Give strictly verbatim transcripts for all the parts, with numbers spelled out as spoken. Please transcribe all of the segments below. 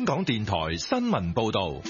港電台新聞報道。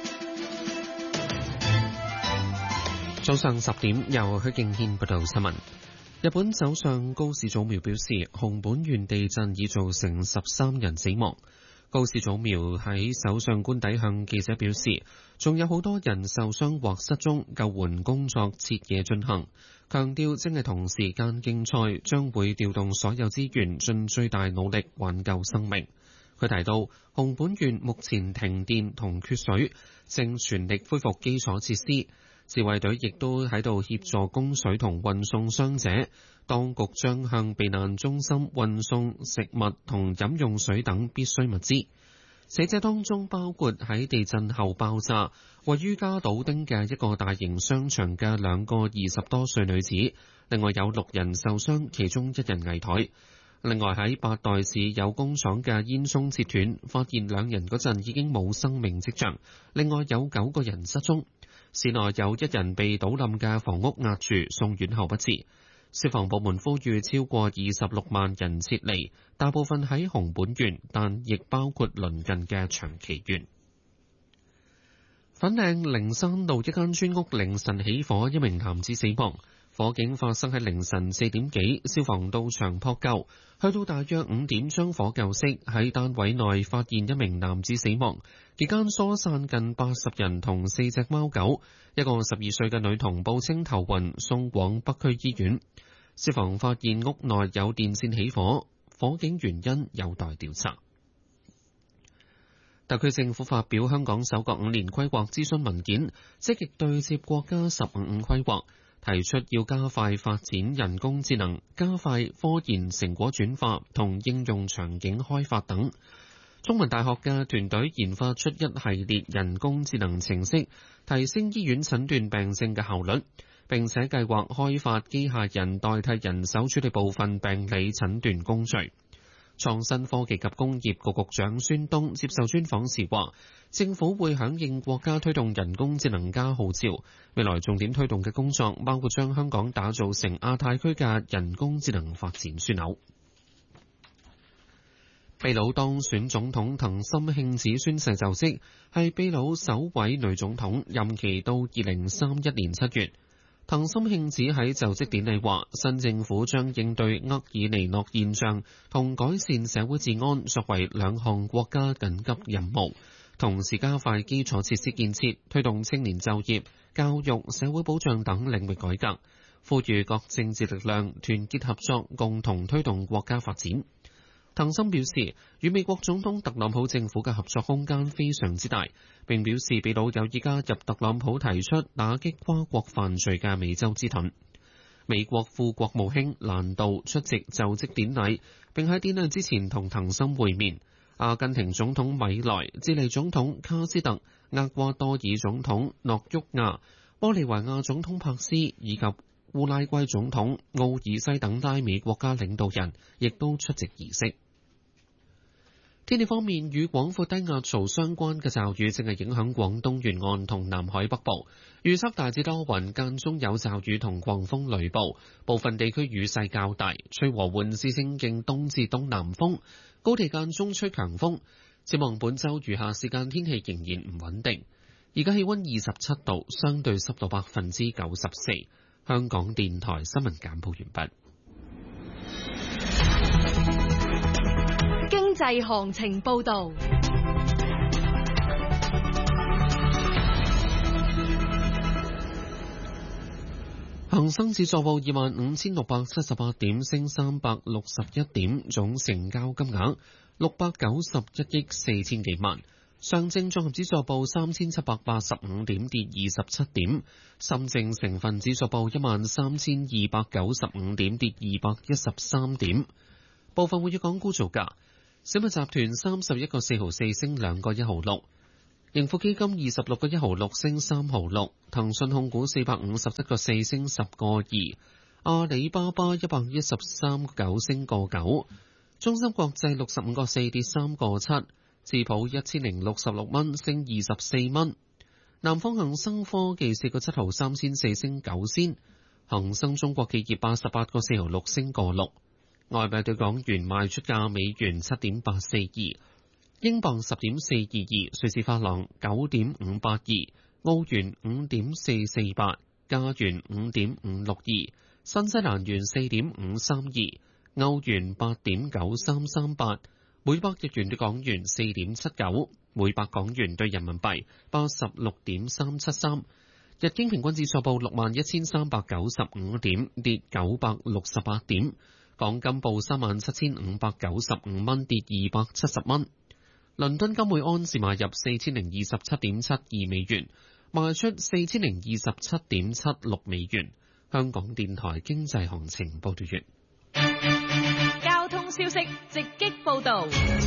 早上十點，由許敬軒報道新聞。日本首相高市早苗表示，熊本縣地震已造成十三人死亡。高市早苗喺首相官邸向記者表示，仲有好多人受傷或失蹤，救援工作徹夜進行。強調正係同時間競賽，將會調動所有資源，盡最大努力挽救生命。佢提到，熊本縣目前停電同缺水，正全力恢復基礎設施。自衛隊亦都喺度協助供水同運送傷者，當局將向避難中心運送食物同飲用水等必需物資。死者當中包括喺地震後爆炸位於加島町嘅一個大型商場嘅兩個二十多歲女子，另外有六人受傷，其中一人危殆。另外喺八代市有工廠嘅煙囪切斷，發現兩人嗰陣已經冇生命跡象，另外有九個人失蹤。市內有一人被倒冧嘅房屋壓住，送院後不治。消防部門呼籲超過二十六萬人撤離，大部分喺熊本縣，但亦包括鄰近嘅長崎縣。粉嶺靈山路一間村屋凌晨起火，一名男子死亡。火警發生喺凌晨四點幾，消防到場撲救，去到大約五點將火救熄。喺單位內發現一名男子死亡，期間疏散近八十人同四隻貓狗。一個十二歲嘅女童報稱頭暈，送往北區醫院。消防發現屋內有電線起火，火警原因有待調查。特區政府發表香港首個五年規劃諮詢文件，積極對接國家十五五規劃，提出要加快發展人工智能，加快科研成果轉化同應用場景開發等。中文大學嘅團隊研發出一系列人工智能程式，提升醫院診斷病症嘅效率，並且計劃開發機械人代替人手處理部分病理診斷工序。創新科技及工業局局長孫東接受專訪時話，政府會響應國家推動人工智能加號召，未來重點推動嘅工作包括將香港打造成亞太區嘅人工智能發展樞紐。秘魯當選總統藤森慶子宣誓就職，係秘魯首位女總統，任期到二零三一年七月。藤森慶子喺就職典禮話，新政府將應對厄爾尼諾現象同改善社會治安作為兩項國家緊急任務，同時加快基礎設施建設，推動青年就業、教育、社會保障等領域改革，呼籲各政治力量團結合作，共同推動國家發展。藤森表示，與美國總統特朗普政府嘅合作空間非常之大，並表示秘魯有意加入特朗普提出打擊跨國犯罪嘅美洲之盾。美國副國務卿蘭道出席就職典禮，並喺典禮之前同藤森會面。阿根廷總統米萊、智利總統卡斯特、厄瓜多爾總統諾沃亞、玻利維亞總統帕斯以及烏拉圭總統奧爾西等拉美國家領導人亦都出席儀式。天氣方面，與廣闊低壓槽相關嘅驟雨正係影響廣東沿岸同南海北部，預測大致多雲，間中有驟雨同狂風雷暴，部分地區雨勢較大，吹和緩至清勁東至東南風，高地間中吹強風。展望本週餘下時間天氣仍然唔穩定。而家氣溫二十七度，相對濕度百分之九十四。香港電台新聞簡報完畢。 經濟行情報道。 恒生指數報二萬五千六百七十八點，升三百六十一點，總成交金額六百九十一億四千幾萬。上證綜合指數報三千七百八十五點，跌二十七點。深證成分指數報一萬三千二百九十五點，跌二百一十三點。部分活躍港股造價：小米集團三十一個四毫四升兩個一毫六，盈富基金二十六個一毫六升三毫六，騰訊控股四百五十七個四升十個二，阿里巴巴一百一十三個九升個九，中芯國際六十五個四跌三個七。智普一千零六十六蚊升二十四蚊，南方恒生科技四個七毫三仙四升九仙，恒生中國企業八十八個四毫六升個六，外幣對港元賣出價美元七點八四二， 英鎊十點四二二，瑞士法郎九點五八二，澳元五點四四八，加元五點五六二，新西蘭元四點五三二，歐元八點九三三八，每百日元對港元四點七九，每百港元對人民幣八十六點三七三。日經平均指數報六萬一千三百九十五點，跌九百六十八點。港金報三萬七千五百九十五蚊，跌二百七十蚊。倫敦金每安士買入四千零二十七點七二美元，賣出四千零二十七點七六美元。香港電台經濟行情報道完。 交通消息直擊報道。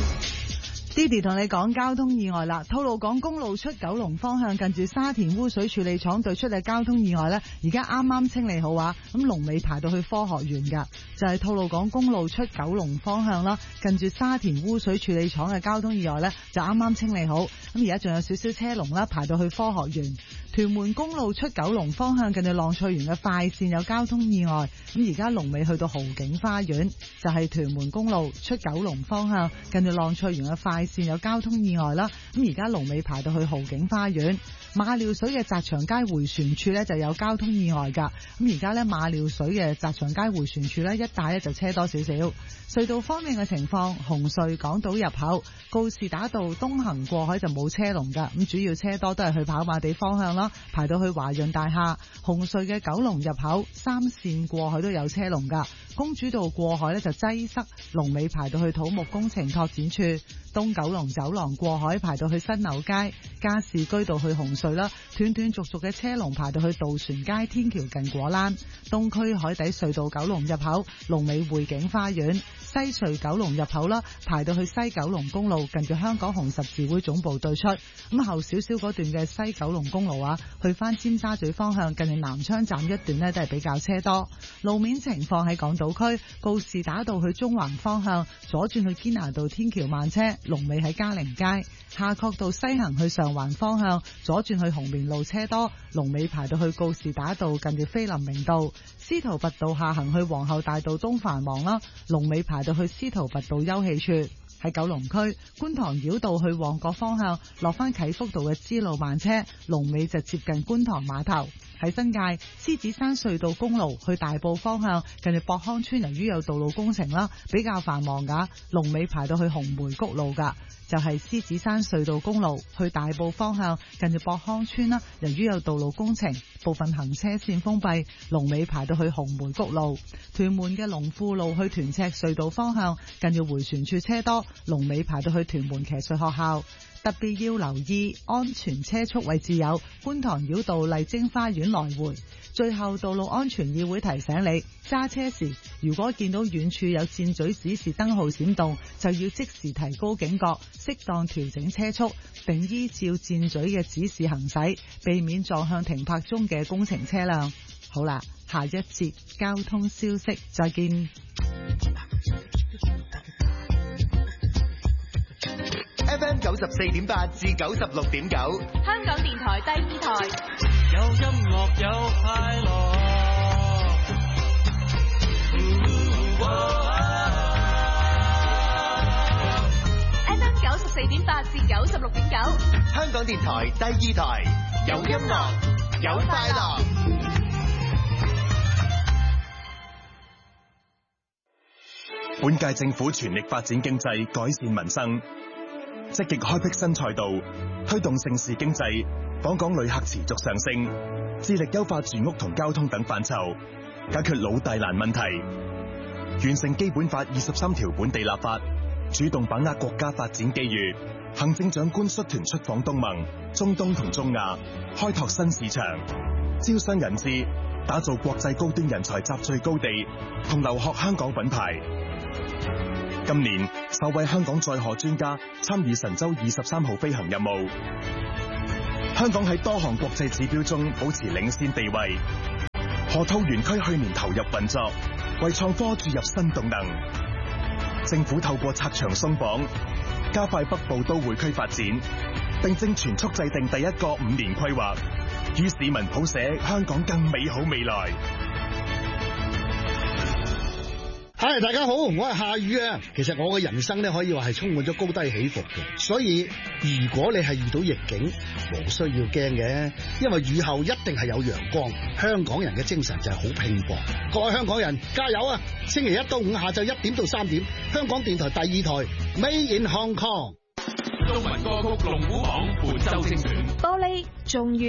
Didi 同你講交通意外啦，吐露港公路出九龍方向近住沙田污水處理廠對出嘅交通意外呢，而家啱啱清理好啊，咁龍尾排到去科學園噶，就係吐露港公路出九龍方向啦，近住沙田污水處理廠嘅交通意外呢，就啱啱清理好，咁而家仲有少少車龍啦，排到去科學園。屯門公路出九龍方向近住浪翠園嘅快線有交通意外，咁而家龍尾去到豪景花園，就係屯門公路出九龍方向近住浪翠園嘅快線有交通意外啦，咁而家龍尾排到去豪景花園。馬料水嘅澤祥街回旋處呢就有交通意外噶，咁而家呢，馬料水嘅澤祥街回旋處呢一帶呢就車多少少。隧道方面嘅情況，紅隧港島入口告士打道東行過海就冇車龍噶，咁主要車多都係去跑馬地方向啦，排到去華潤大廈。紅隧嘅九龍入口三線過海都有車龍噶，公主道過海呢就擠塞，龍尾排到去土木工程拓展處。東九龍走廊過海排到去新柳街，加士居道去紅隧啦，斷斷續續嘅車龍排到去渡船街天橋近果欄。東區海底隧道九龍入口龍尾匯景花園，西隧九龍入口啦，排到去西九龍公路近住香港紅十字會總部對出。咁後少少嗰段嘅西九龍公路啊，去翻尖沙咀方向近住南昌站一段呢都係比較車多。路面情況喺港島區告士打道去中環方向左轉去堅拿道天橋慢車，龍尾喺嘉陵街。夏慤道西行去上環方向左轉去紅棉路車多，龍尾排到去告士打道近住菲林明道。司徒拔道下行去皇后大道東繁忙啦，龍尾排到去司徒拔道休憩處。喺九龍區觀塘繞道去旺角方向落翻啟福道嘅支路慢車，龍尾就接近觀塘碼頭。喺新界獅子山隧道公路去大埔方向近住博康村，由於有道路工程啦，比較繁忙噶，龍尾排到去紅梅谷路噶。就係獅子山隧道公路去大埔方向近住博康村啦，由於有道路工程，部分行車線封閉，龍尾排到去紅梅谷路。屯門嘅龍富路去屯赤隧道方向近住回旋處車多，龍尾排到去屯門騎術學校。特別要留意安全車速位置有觀塘繞道麗晶花園來回。最後，道路安全議會提醒你，揸車時如果見到遠處有箭嘴指示燈號閃動，就要即時提高警覺，適當調整車速，並依照箭嘴嘅指示行駛，避免撞向停泊中嘅工程車輛。好啦，下一節交通消息，再見。 F M 九十四點八至九十六點九， 香港電台第二台， 有音樂有快樂。 F M 九十四點八至九十六點九， 香港電台第二台，有音樂有快樂。 本屆政府全力發展經濟，改善民生。積極開闢新賽道，推動盛事經濟，訪港旅客持續上升，致力優化住屋同交通等範疇，解決老大難問題，完成基本法二十三條本地立法，主動把握國家發展機遇。行政長官率團出訪東盟、中東同中亞，開拓新市場，招商引資，打造國際高端人才集聚高地，同留學香港品牌。今年首位香港載荷專家參與神舟二十三號飛行任務，香港喺多項國際指標中保持領先地位。河套園區去年投入運作，為創科注入新動能。政府透過拆牆鬆綁，加快北部都會區發展，並正全速制定第一個五年規劃，與市民譜寫香港更美好未來。 嗨，大家好，我係夏雨啊。其實我嘅人生咧可以話係充滿咗高低起伏嘅，所以如果你係遇到逆境，無需要驚嘅，因為雨後一定係有陽光。香港人嘅精神就係好拼搏，各位香港人加油啊！星期一到五下晝一點到三點，香港電台第二台 Made in Hong Kong。 中文歌曲龍虎榜本周精選。 玻璃終於